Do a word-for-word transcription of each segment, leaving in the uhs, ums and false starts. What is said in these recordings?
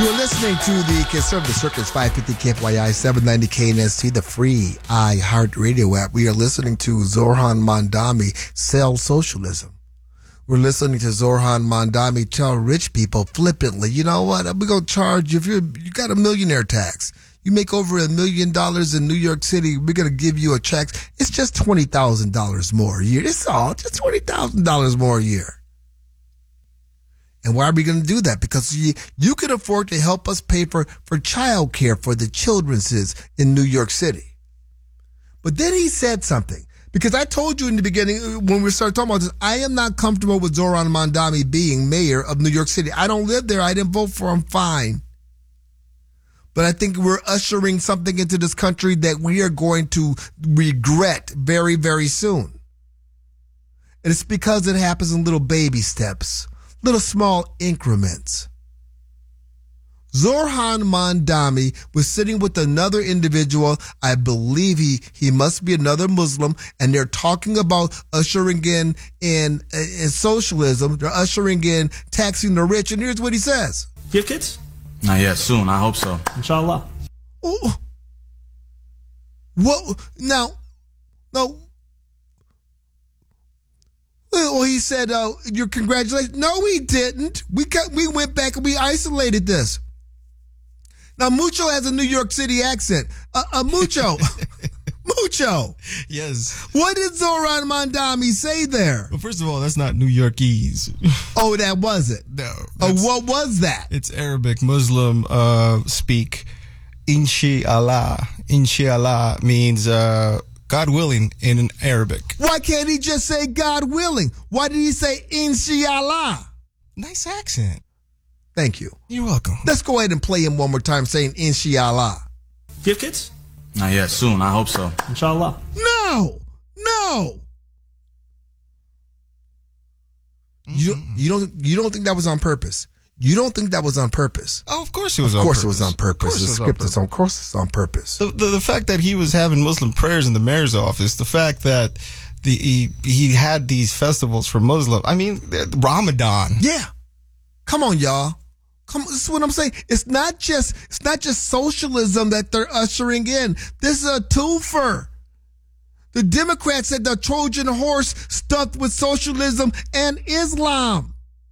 You are listening to the Conservative Circus five fifty K F Y I, seven ninety K N S T, the free iHeartRadio app. We are listening to Zohran Mamdani sell socialism. We're listening to Zohran Mamdani tell rich people flippantly, you know what, we're going to charge you if you're, you got a millionaire tax. You make over a million dollars in New York City, we're going to give you a check. It's just twenty thousand dollars more a year. It's all just twenty thousand dollars more a year. And why are we going to do that? Because you, you can afford to help us pay for, for child care for the children's in New York City. But then he said something. Because I told you in the beginning, when we started talking about this, I am not comfortable with Zohran Mamdani being mayor of New York City. I don't live there. I didn't vote for him. Fine. But I think we're ushering something into this country that we are going to regret very, very soon. And it's because it happens in little baby steps, little small increments. Zohran Mamdani was sitting with another individual. I believe he, he must be another Muslim, and they're talking about ushering in, in, in socialism. They're ushering in taxing the rich, and here's what he says. Do you have kids? Not yet. Soon. I hope so. Inshallah. Oh, what? Now, no. Well, he said, uh, your congratulations. No, we didn't. We got, we went back and we isolated this. Now, Mucho has a New York City accent. Uh, uh Mucho. Mucho. Yes. What did Zohran Mamdani say there? Well, first of all, that's not New Yorkese. Oh, that wasn't? No. Uh, what was that? It's Arabic Muslim uh, speak. Inshallah. Inshallah means uh, God willing in Arabic. Why can't he just say God willing? Why did he say Inshallah? Nice accent. Thank you. You're welcome. Let's go ahead and play him one more time saying Inshallah. Do you have kids? Not yet. Soon. I hope so. Inshallah. No. No. Mm-hmm. You you don't you don't think that was on purpose? You don't think that was on purpose? Oh, of course it was of on course purpose. It was on purpose. The script is on, of course it's on purpose. The, the, the fact that he was having Muslim prayers in the mayor's office, the fact that the he, he had these festivals for Muslim, I mean, Ramadan. Yeah. Come on, y'all. Come on, this is what I'm saying. It's not just it's not just socialism that they're ushering in. This is a twofer. The Democrats said the Trojan horse stuffed with socialism and Islam.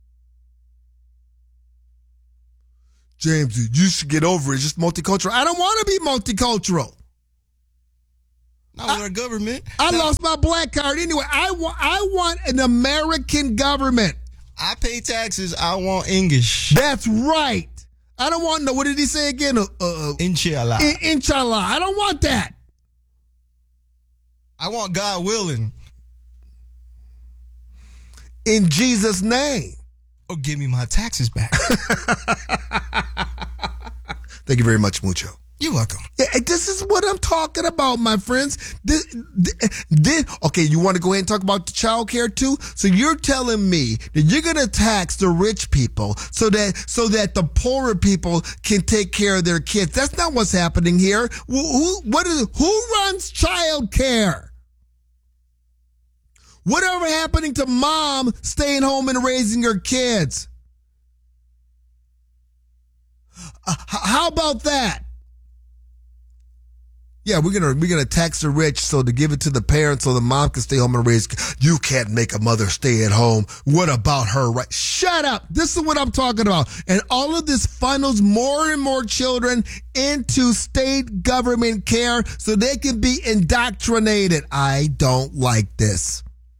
James, you should get over it. It's just multicultural. I don't want to be multicultural. Not with our government. I no. lost my black card anyway. I want I want an American government. I pay taxes. I want English. That's right. I don't want no. What did he say again? Uh, uh, Inshallah. In, inshallah. I don't want that. I want God willing. In Jesus' name. Or give me my taxes back. Thank you very much, Mucho. You're welcome. Yeah, this is what I'm talking about, my friends. This, this, this, okay, you want to go ahead and talk about the child care too? So you're telling me that you're going to tax the rich people so that so that the poorer people can take care of their kids. That's not what's happening here. Who, who, what is, who runs child care? Whatever happening to mom staying home and raising her kids? Uh, how about that? Yeah, we're gonna we're gonna tax the rich so to give it to the parents so the mom can stay home and raise. You can't make a mother stay at home. What about her right? Shut up. This is what I'm talking about. And all of this funnels more and more children into state government care so they can be indoctrinated. I don't like this.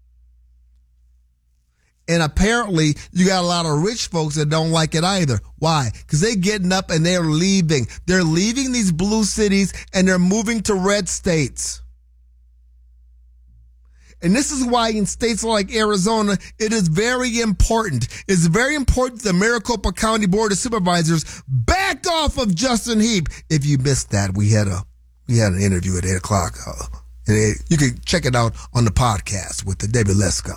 And apparently, you got a lot of rich folks that don't like it either. Why? Because they're getting up and they're leaving. They're leaving these blue cities and they're moving to red states. And this is why in states like Arizona, it is very important. It's very important the Maricopa County Board of Supervisors backed off of Justin Heap. If you missed that, we had a we had an interview at eight o'clock. Uh, and it, you can check it out on the podcast with the Debbie Lesko.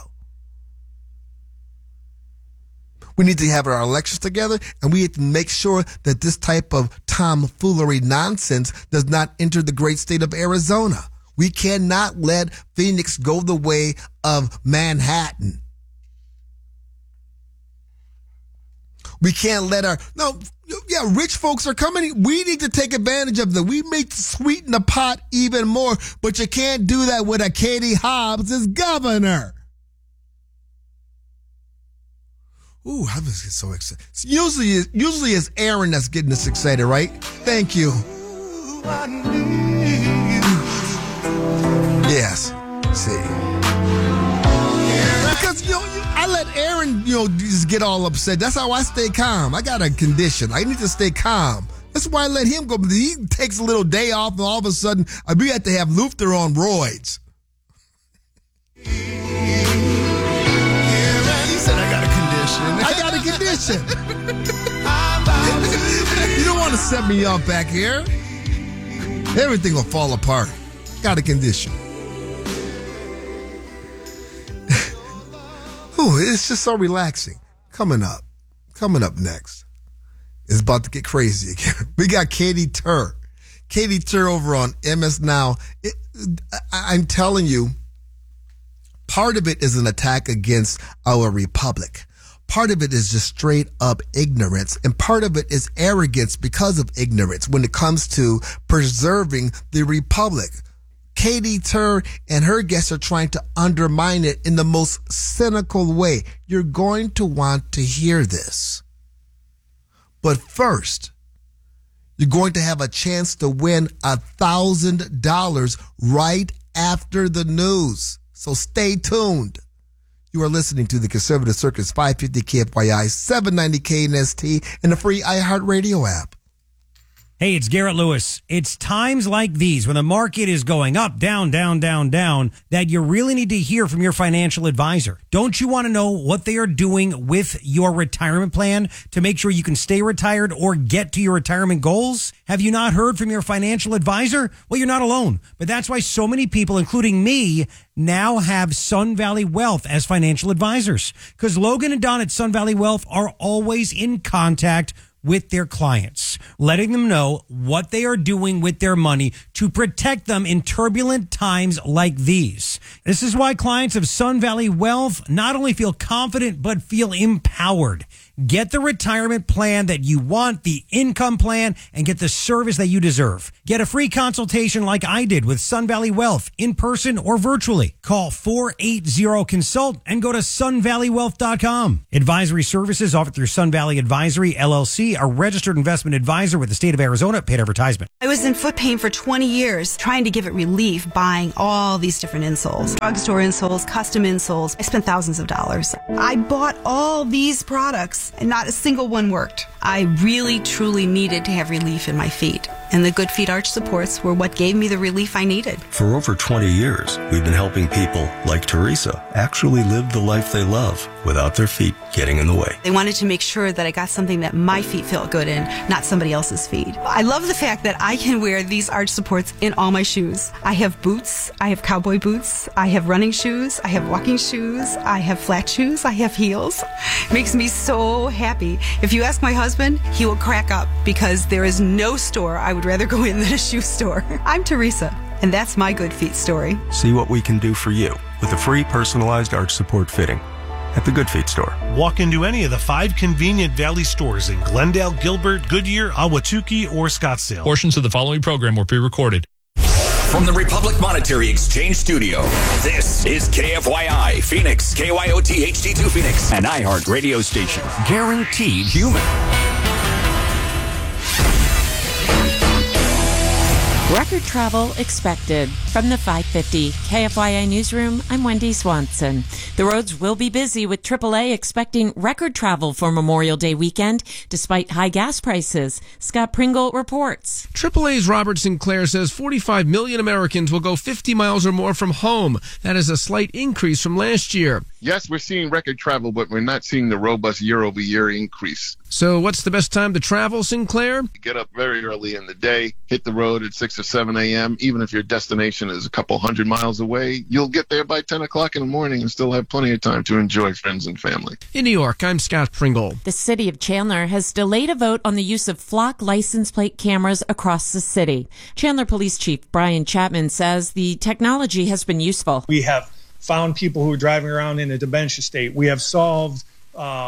We need to have our elections together, and we have to make sure that this type of tomfoolery nonsense does not enter the great state of Arizona. We cannot let Phoenix go the way of Manhattan. We can't let our, no, yeah, rich folks are coming. We need to take advantage of them. We make sweeten the pot even more, but you can't do that with a Katie Hobbs as governor. Ooh, I was getting so excited. Usually, usually it's Aaron that's getting us excited, right? Thank you. Yes. See. Because, you know, I let Aaron, you know, just get all upset. That's how I stay calm. I got a condition. I need to stay calm. That's why I let him go. He takes a little day off, and all of a sudden, we have to have Luther on roids. He said, I got a condition. I got a condition. You don't want to set me up back here. Everything will fall apart. Got a condition. Ooh, it's just so relaxing. Coming up. Coming up next. It's about to get crazy again. We got Katie Tur. Katie Tur over on M S Now. It, I, I'm telling you, part of it is an attack against our republic. Part of it is just straight up ignorance. And part of it is arrogance because of ignorance when it comes to preserving the republic. Katie Tur and her guests are trying to undermine it in the most cynical way. You're going to want to hear this. But first, you're going to have a chance to win a thousand dollars right after the news. So stay tuned. You are listening to the Conservative Circus five fifty K F Y I, seven ninety K N S T, and the free iHeartRadio app. Hey, it's Garrett Lewis. It's times like these when the market is going up, down, down, down, down, that you really need to hear from your financial advisor. Don't you want to know what they are doing with your retirement plan to make sure you can stay retired or get to your retirement goals? Have you not heard from your financial advisor? Well, you're not alone. But that's why so many people, including me, now have Sun Valley Wealth as financial advisors. Because Logan and Don at Sun Valley Wealth are always in contact with their clients, letting them know what they are doing with their money to protect them in turbulent times like these. This is why clients of Sun Valley Wealth not only feel confident, but feel empowered. Get the retirement plan that you want, the income plan, and get the service that you deserve. Get a free consultation like I did with Sun Valley Wealth, in person or virtually. Call four eight zero consult and go to sun valley wealth dot com. Advisory services offered through Sun Valley Advisory, L L C, a registered investment advisor with the state of Arizona. Paid advertisement. I was in foot pain for twenty years, trying to give it relief, buying all these different insoles. Drugstore insoles, custom insoles. I spent thousands of dollars. I bought all these products, and not a single one worked. I really, truly needed to have relief in my feet. And the Good Feet Arch supports were what gave me the relief I needed. For over twenty years, we've been helping people like Teresa actually live the life they love without their feet getting in the way. They wanted to make sure that I got something that my feet felt good in, not somebody else's feet. I love the fact that I can wear these arch supports in all my shoes. I have boots, I have cowboy boots, I have running shoes, I have walking shoes, I have flat shoes, I have heels. It makes me so happy. If you ask my husband, he will crack up because there is no store I would rather go in than a shoe store. I'm Teresa, and that's my Good Feet story. See what we can do for you with a free personalized arch support fitting at the Good Feet store. Walk into any of the five convenient Valley stores in Glendale, Gilbert, Goodyear, Ahwatukee, or Scottsdale. Portions of the following program were pre-recorded. From the Republic Monetary Exchange Studio, this is K F Y I Phoenix, K Y O T H D two Phoenix, an iHeart radio station. Guaranteed human. Record travel expected. From the five fifty K F Y I Newsroom, I'm Wendy Swanson. The roads will be busy with triple A expecting record travel for Memorial Day weekend despite high gas prices. Scott Pringle reports. triple A's Robert Sinclair says forty-five million Americans will go fifty miles or more from home. That is a slight increase from last year. Yes, we're seeing record travel, but we're not seeing the robust year-over-year increase. So what's the best time to travel, Sinclair? Get up very early in the day, hit the road at six or seven a.m. Even if your destination is a couple hundred miles away, you'll get there by ten o'clock in the morning and still have plenty of time to enjoy friends and family. In New York, I'm Scott Pringle. The city of Chandler has delayed a vote on the use of flock license plate cameras across the city. Chandler Police Chief Brian Chapman says the technology has been useful. We have found people who are driving around in a dementia state. We have solved uh,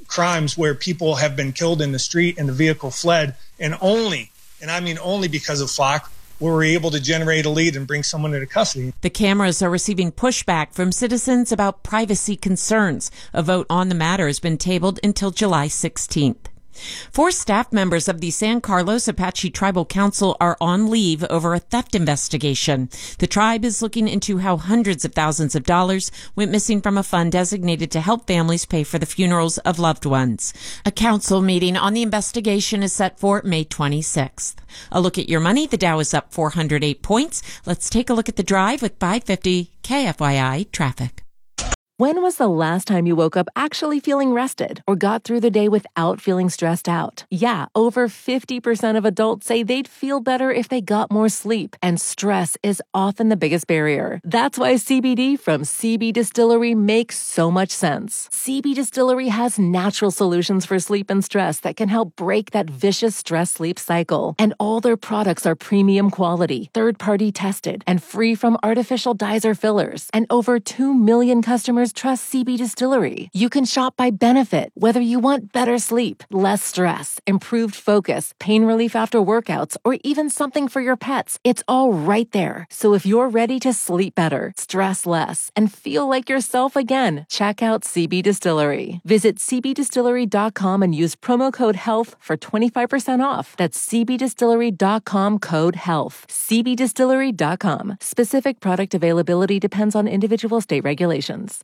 crimes where people have been killed in the street and the vehicle fled, and only, and I mean only because of Flock, were we able to generate a lead and bring someone into custody. The cameras are receiving pushback from citizens about privacy concerns. A vote on the matter has been tabled until July sixteenth. Four staff members of the San Carlos Apache Tribal Council are on leave over a theft investigation. The tribe is looking into how hundreds of thousands of dollars went missing from a fund designated to help families pay for the funerals of loved ones. A council meeting on the investigation is set for May twenty-sixth. A look at your money. The Dow is up four hundred eight points. Let's take a look at the drive with five fifty K F Y I traffic. When was the last time you woke up actually feeling rested or got through the day without feeling stressed out? Yeah, over fifty percent of adults say they'd feel better if they got more sleep, and stress is often the biggest barrier. That's why C B D from C B Distillery makes so much sense. C B Distillery has natural solutions for sleep and stress that can help break that vicious stress-sleep cycle. And all their products are premium quality, third-party tested, and free from artificial dyes or fillers. And over two million customers trust C B Distillery. You can shop by benefit, whether you want better sleep, less stress, improved focus, pain relief after workouts, or even something for your pets. It's all right there. So if you're ready to sleep better, stress less, and feel like yourself again, check out C B Distillery. Visit c b distillery dot com and use promo code HEALTH for twenty-five percent off. That's c b distillery dot com code HEALTH. c b distillery dot com. Specific product availability depends on individual state regulations.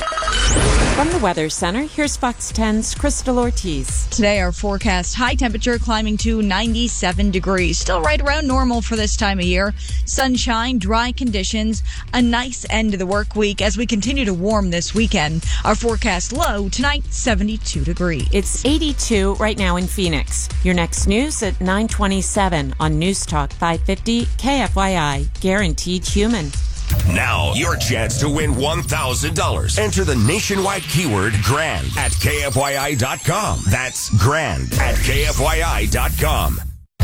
From the Weather Center, here's Fox ten's Crystal Ortiz. Today, our forecast, high temperature climbing to ninety-seven degrees. Still right around normal for this time of year. Sunshine, dry conditions, a nice end to the work week as we continue to warm this weekend. Our forecast low tonight, seventy-two degrees. It's eighty-two right now in Phoenix. Your next news at nine twenty-seven on News Talk five fifty K F Y I. Guaranteed human. Now, your chance to win one thousand dollars. Enter the nationwide keyword GRAND at K F Y I dot com. That's GRAND at K F Y I dot com.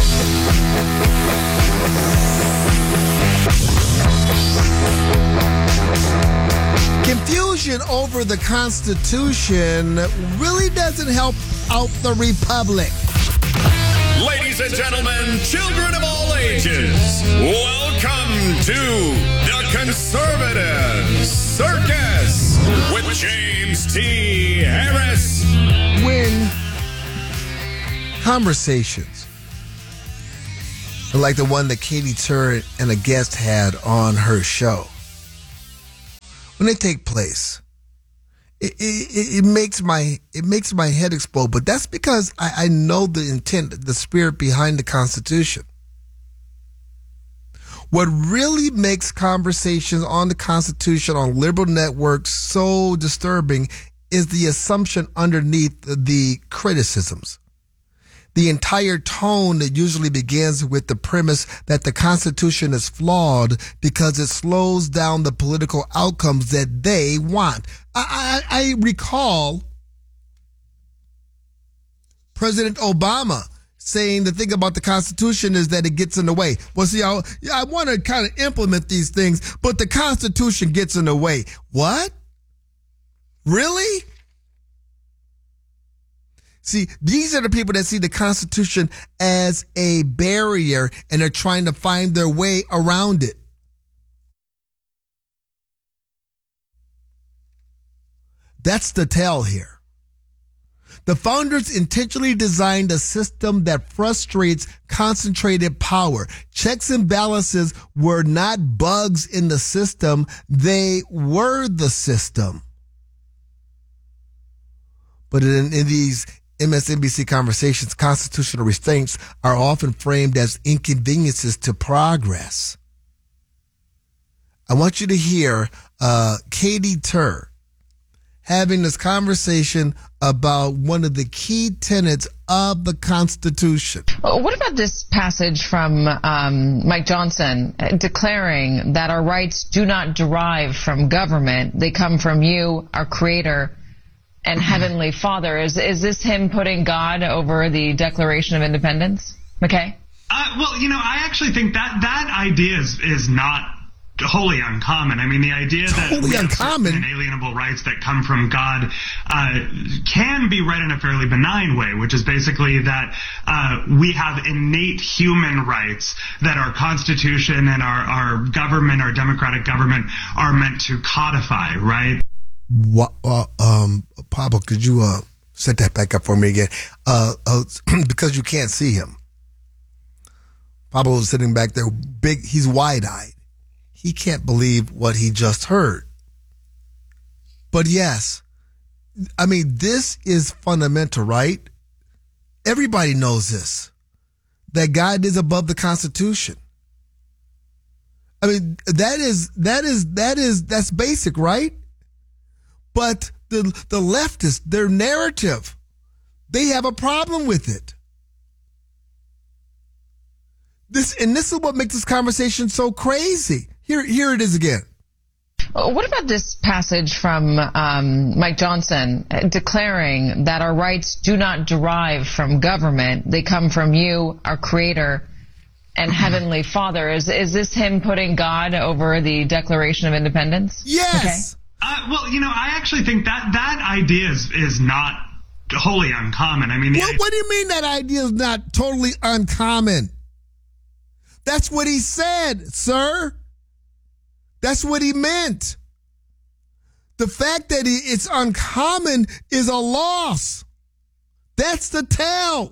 Confusion over the Constitution really doesn't help out the Republic. Ladies and gentlemen, children of all ages, welcome to the Conservative Circus with James T. Harris. When conversations like the one that Katie Tur and a guest had on her show, when they take place, It, it, it makes my it makes my head explode, but that's because I, I know the intent, the spirit behind the Constitution. What really makes conversations on the Constitution on liberal networks so disturbing is the assumption underneath the criticisms. The entire tone that usually begins with the premise that the Constitution is flawed because it slows down the political outcomes that they want. I, I, I recall President Obama saying the thing about the Constitution is that it gets in the way. Well, see, I, I want to kind of implement these things, but the Constitution gets in the way. What? Really? See, these are the people that see the Constitution as a barrier and are trying to find their way around it. That's the tell here. The founders intentionally designed a system that frustrates concentrated power. Checks and balances were not bugs in the system. They were the system. But in, in these M S N B C conversations, constitutional restraints are often framed as inconveniences to progress. I want you to hear uh, Katie Tur having this conversation about one of the key tenets of the Constitution. What about this passage from um, Mike Johnson declaring that our rights do not derive from government, they come from you, our Creator, and Heavenly Father? Is is this him putting God over the Declaration of Independence? McKay? Uh, well, you know, I actually think that that idea is, is not wholly uncommon. I mean, the idea that Totally we have uncommon. certain inalienable rights that come from God uh, can be read in a fairly benign way, which is basically that uh, we have innate human rights that our Constitution and our, our government, our democratic government, are meant to codify, right? What, uh, um, Pablo, could you uh, set that back up for me again? Uh, uh, because you can't see him. Pablo was sitting back there, big. He's wide-eyed. He can't believe what he just heard. But yes, I mean, this is fundamental, right? Everybody knows this, that God is above the Constitution. I mean, that is, that is, that is, that's basic, right? But the, the leftists, their narrative, they have a problem with it. This, and this is what makes this conversation so crazy. Here, here it is again. What about this passage from um, Mike Johnson declaring that our rights do not derive from government? They come from you, our Creator, and Heavenly Father. Is is this him putting God over the Declaration of Independence? Yes. Okay. Uh, well, you know, I actually think that that idea is, is not wholly uncommon. I mean, the what, what do you mean that idea is not totally uncommon? That's what he said, sir. That's what he meant. The fact that it's uncommon is a loss. That's the tell.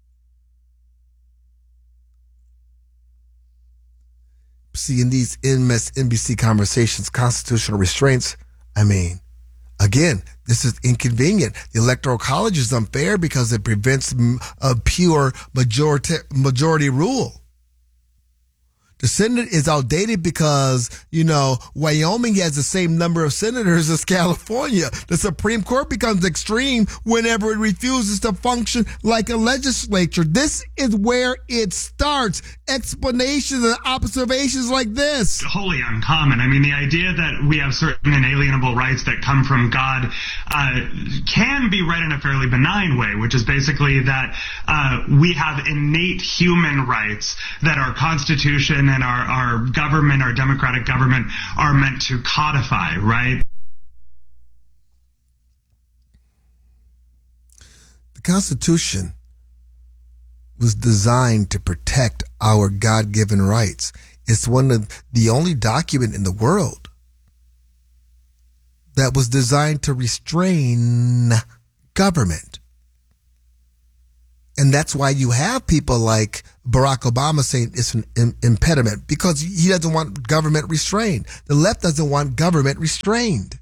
See, in these M S N B C conversations, constitutional restraints, I mean, again, this is inconvenient. The Electoral College is unfair because it prevents a pure majority, majority rule. The Senate is outdated because, you know, Wyoming has the same number of senators as California. The Supreme Court becomes extreme whenever it refuses to function like a legislature. This is where it starts. Explanations and observations like this. Wholly uncommon. I mean, the idea that we have certain inalienable rights that come from God uh, can be read in a fairly benign way, which is basically that uh, we have innate human rights that our Constitution and our, our government, our democratic government, are meant to codify, right? The Constitution was designed to protect our God-given rights. It's one of the only document in the world that was designed to restrain government. And that's why you have people like Barack Obama saying it's an im- impediment, because he doesn't want government restrained. The left doesn't want government restrained.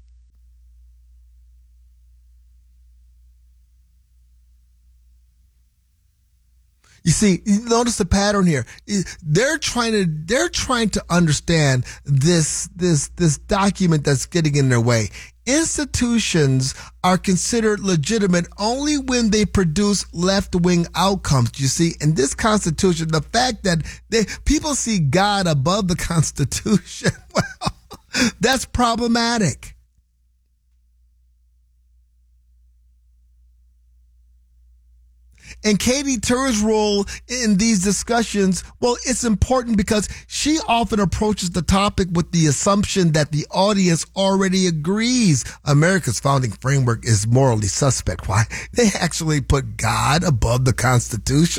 You see, you notice the pattern here. They're trying to, they're trying to understand this, this, this document that's getting in their way. Institutions are considered legitimate only when they produce left-wing outcomes, you see. In this Constitution, the fact that they, people see God above the Constitution, well, that's problematic. And Katie Tur's role in these discussions, well, it's important because she often approaches the topic with the assumption that the audience already agrees America's founding framework is morally suspect. Why? They actually put God above the Constitution.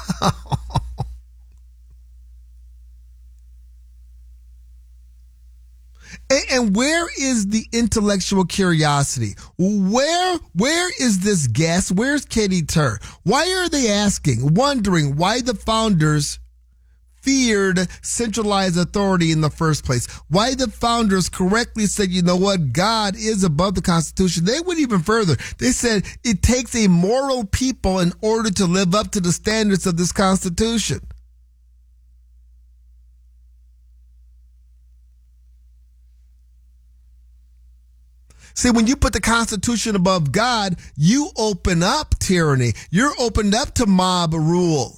And where is the intellectual curiosity? Where, where is this guest? Where's Katie Tur? Why are they asking, wondering why the founders feared centralized authority in the first place? Why the founders correctly said, you know what, God is above the Constitution? They went even further. They said it takes a moral people in order to live up to the standards of this Constitution. See, when you put the Constitution above God, you open up tyranny. You're opened up to mob rule.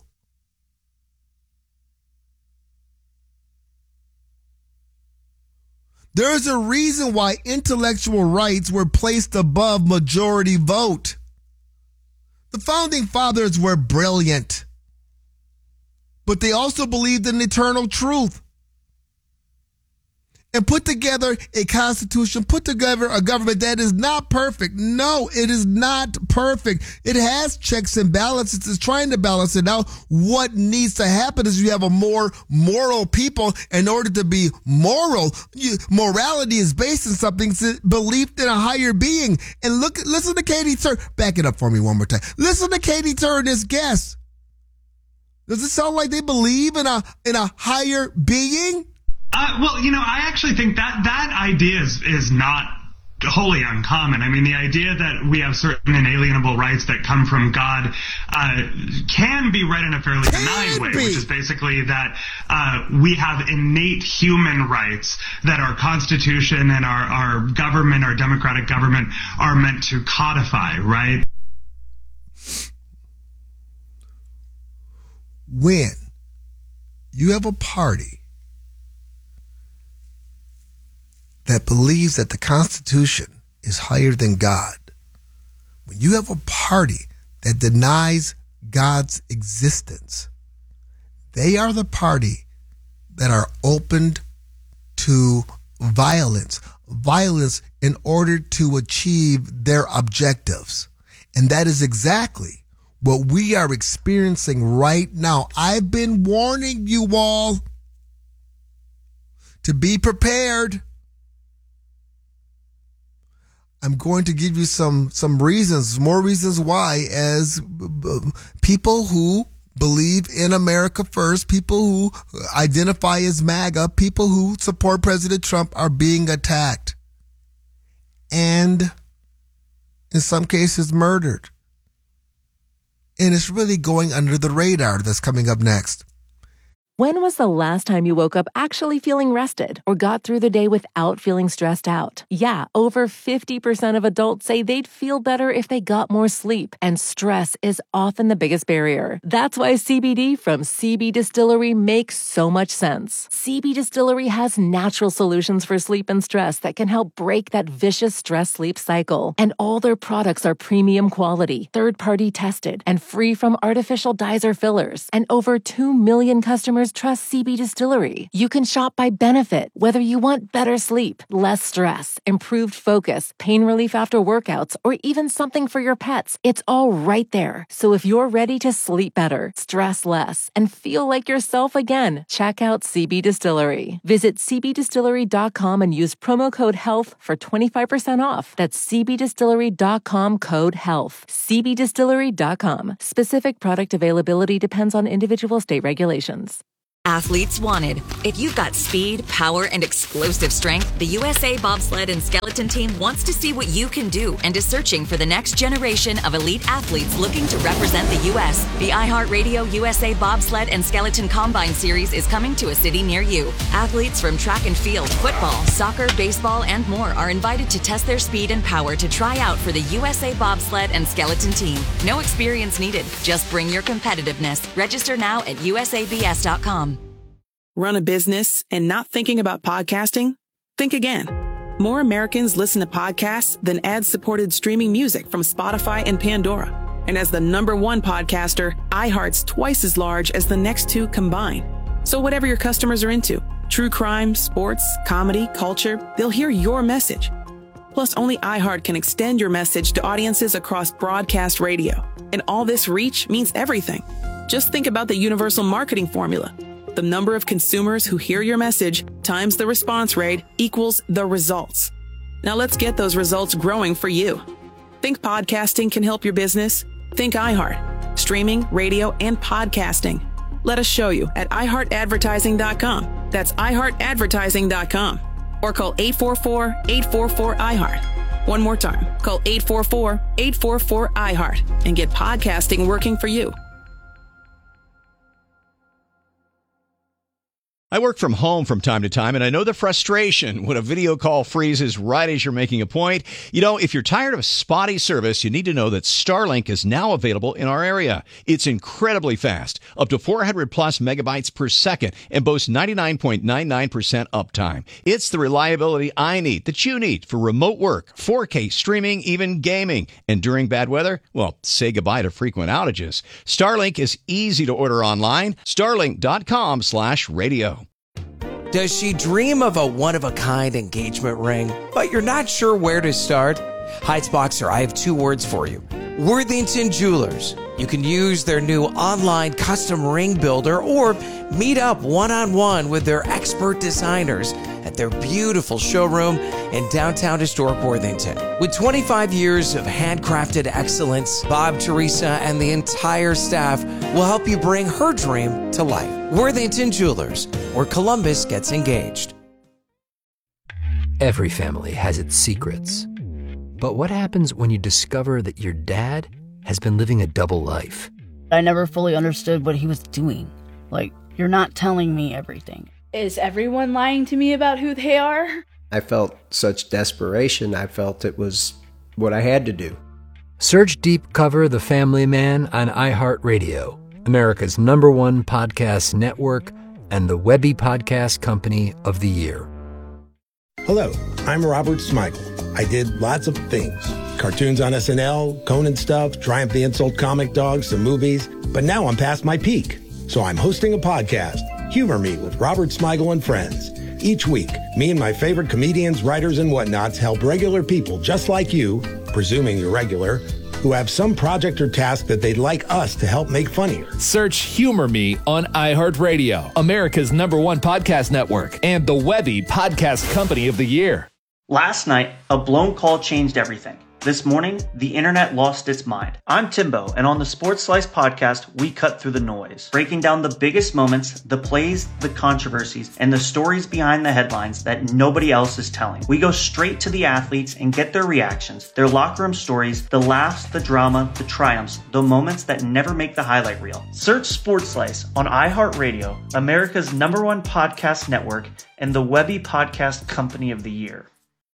There's a reason why intellectual rights were placed above majority vote. The founding fathers were brilliant, but they also believed in eternal truth. and put together a constitution, put together a government that is not perfect. No, it is not perfect. It has checks and balances. It's trying to balance it out. What needs to happen is you have a more moral people. In order to be moral, you, morality is based on something, belief in a higher being. And look, listen to Katie Tur. Back it up for me one more time. Listen to Katie Tur and this guest. Does it sound like they believe in a in a higher being? Uh, well, you know, I actually think that that idea is, is not wholly uncommon. I mean, the idea that we have certain inalienable rights that come from God uh, can be read in a fairly benign way, which is basically that uh, we have innate human rights that our Constitution and our, our government, our democratic government, are meant to codify, right? When you have a party that believes that the Constitution is higher than God, when you have a party that denies God's existence, they are the party that are opened to violence, violence in order to achieve their objectives. And that is exactly what we are experiencing right now. I've been warning you all to be prepared. I'm going to give you some some reasons, more reasons why, as people who believe in America first, people who identify as MAGA, people who support President Trump are being attacked and in some cases murdered. And it's really going under the radar. That's coming up next. When was the last time you woke up actually feeling rested or got through the day without feeling stressed out? Yeah, over fifty percent of adults say they'd feel better if they got more sleep, and stress is often the biggest barrier. That's why C B D from C B Distillery makes so much sense. C B Distillery has natural solutions for sleep and stress that can help break that vicious stress-sleep cycle. And all their products are premium quality, third-party tested, and free from artificial dyes or fillers. And over two million customers trust C B Distillery. You can shop by benefit, whether you want better sleep, less stress, improved focus, pain relief after workouts, or even something for your pets. It's all right there. So if you're ready to sleep better, stress less, and feel like yourself again, check out C B Distillery. Visit c b distillery dot com and use promo code HEALTH for twenty-five percent off. That's c b distillery dot com code HEALTH. c b distillery dot com. Specific product availability depends on individual state regulations. Athletes wanted. If you've got speed, power, and explosive strength, the U S A Bobsled and Skeleton Team wants to see what you can do and is searching for the next generation of elite athletes looking to represent the U S. The iHeartRadio U S A Bobsled and Skeleton Combine Series is coming to a city near you. Athletes from track and field, football, soccer, baseball, and more are invited to test their speed and power to try out for the U S A Bobsled and Skeleton Team. No experience needed. Just bring your competitiveness. Register now at u s a b s dot com. Run a business and not thinking about podcasting? Think again. More Americans listen to podcasts than ad-supported streaming music from Spotify and Pandora. And as the number one podcaster, iHeart's twice as large as the next two combined. So whatever your customers are into, true crime, sports, comedy, culture, they'll hear your message. Plus, only iHeart can extend your message to audiences across broadcast radio. And all this reach means everything. Just think about the universal marketing formula. The number of consumers who hear your message times the response rate equals the results. Now let's get those results growing for you. Think podcasting can help your business? Think iHeart. Streaming, radio, and podcasting. Let us show you at i heart advertising dot com. That's i heart advertising dot com. Or call eight four four, eight four four, I heart. One more time. Call eight four four, eight four four, I heart and get podcasting working for you. I work from home from time to time, and I know the frustration when a video call freezes right as you're making a point. You know, if you're tired of spotty service, you need to know that Starlink is now available in our area. It's incredibly fast, up to four hundred plus megabytes per second, and boasts ninety-nine point nine nine percent uptime. It's the reliability I need, that you need, for remote work, four K streaming, even gaming. And during bad weather, well, say goodbye to frequent outages. Starlink is easy to order online. Starlink dot com slash radio. Does she dream of a one-of-a-kind engagement ring, but you're not sure where to start? Heights Boxer, I have two words for you. Worthington Jewelers. You can use their new online custom ring builder or meet up one-on-one with their expert designers at their beautiful showroom in downtown historic Worthington. With twenty-five years of handcrafted excellence, Bob, Teresa, and the entire staff will help you bring her dream to life. Worthington Jewelers, where Columbus gets engaged. Every family has its secrets. But what happens when you discover that your dad has been living a double life? I never fully understood what he was doing. Like, you're not telling me everything. Is everyone lying to me about who they are? I felt such desperation. I felt it was what I had to do. Search Deep Cover The Family Man on iHeartRadio, America's number one podcast network and the Webby Podcast Company of the Year. Hello, I'm Robert Smigel. I did lots of things. Cartoons on S N L, Conan stuff, Triumph the Insult Comic Dogs, some movies. But now I'm past my peak. So I'm hosting a podcast, Humor Me with Robert Smigel and Friends. Each week, me and my favorite comedians, writers, and whatnots help regular people just like you, presuming you're regular, who have some project or task that they'd like us to help make funnier. Search Humor Me on iHeartRadio, America's number one podcast network, and the Webby Podcast Company of the Year. Last night, a blown call changed everything. This morning, the internet lost its mind. I'm Timbo, and on the Sports Slice podcast, we cut through the noise, breaking down the biggest moments, the plays, the controversies, and the stories behind the headlines that nobody else is telling. We go straight to the athletes and get their reactions, their locker room stories, the laughs, the drama, the triumphs, the moments that never make the highlight reel. Search Sports Slice on iHeartRadio, America's number one podcast network, and the Webby Podcast Company of the Year.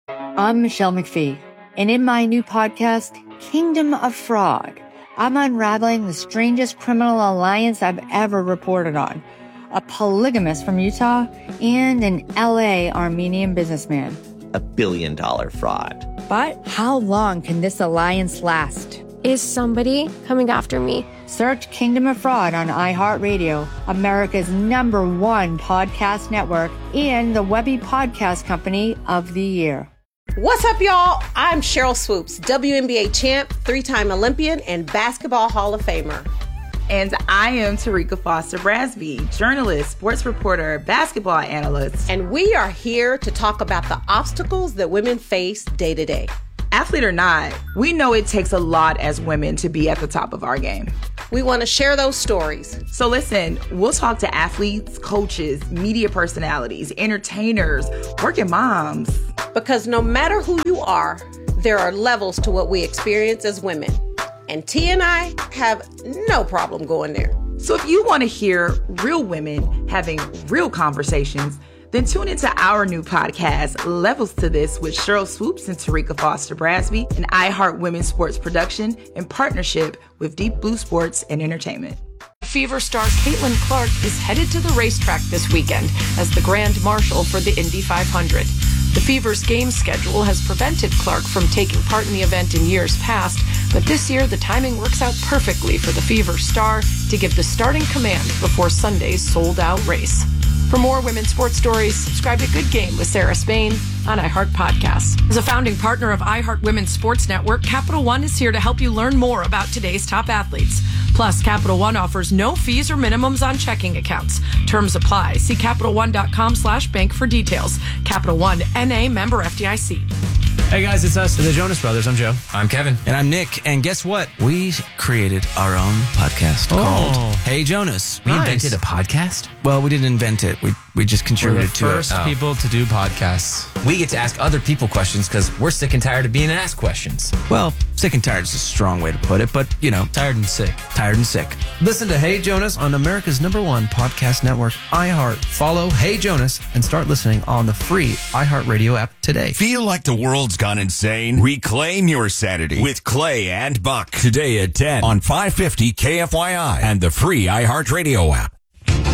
I'm Michelle McPhee. And in my new podcast, Kingdom of Fraud, I'm unraveling the strangest criminal alliance I've ever reported on. A polygamist from Utah and an L A Armenian businessman. A billion dollar fraud. But how long can this alliance last? Is somebody coming after me? Search Kingdom of Fraud on iHeartRadio, America's number one podcast network, and the Webby Podcast Company of the Year. What's up, y'all? I'm Cheryl Swoops, W N B A champ, three-time Olympian, and Basketball Hall of Famer. And I am Tarika Foster Brasby, journalist, sports reporter, basketball analyst. And we are here to talk about the obstacles that women face day to day. Athlete or not, we know it takes a lot as women to be at the top of our game. We want to share those stories. So listen, we'll talk to athletes, coaches, media personalities, entertainers, working moms. Because no matter who you are, there are levels to what we experience as women. And T and I have no problem going there. So if you want to hear real women having real conversations, then tune into our new podcast, Levels to This, with Cheryl Swoops and Tarika Foster Brasby, an iHeart Women's Sports production in partnership with Deep Blue Sports and Entertainment. Fever star Caitlin Clark is headed to the racetrack this weekend as the Grand Marshal for the Indy five hundred. The Fever's game schedule has prevented Clark from taking part in the event in years past, but this year the timing works out perfectly for the Fever star to give the starting command before Sunday's sold-out race. For more women's sports stories, subscribe to Good Game with Sarah Spain on iHeart Podcasts. As a founding partner of iHeart Women's Sports Network, Capital One is here to help you learn more about today's top athletes. Plus, Capital One offers no fees or minimums on checking accounts. Terms apply. See CapitalOne.com slash bank for details. Capital One, N A, member F D I C. Hey guys, it's us, the Jonas Brothers. I'm Joe. I'm Kevin. And I'm Nick. And guess what? We created our own podcast Oh. called Hey Jonas. We invented a podcast? Well, we didn't invent it. We we just contributed We're the to first it. Oh. people to do podcasts. We get to ask other people questions because we're sick and tired of being asked questions. Well, sick and tired is a strong way to put it, but you know, Tired and sick. tired and sick. Listen to Hey Jonas on America's number one podcast network, iHeart. Follow Hey Jonas and start listening on the free iHeartRadio app today. Feel like the world's gone insane? Reclaim your sanity with Clay and Buck today at ten on five fifty K F Y I and the free iHeartRadio app.